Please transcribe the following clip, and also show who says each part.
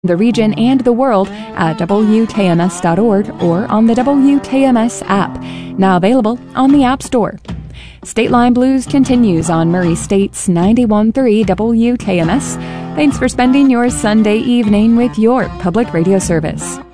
Speaker 1: the region and the world at WKMS.org or on the WKMS app, now available on the App Store. State Line Blues continues on Murray State's 91.3 WKMS. Thanks for spending your Sunday evening with your public radio service.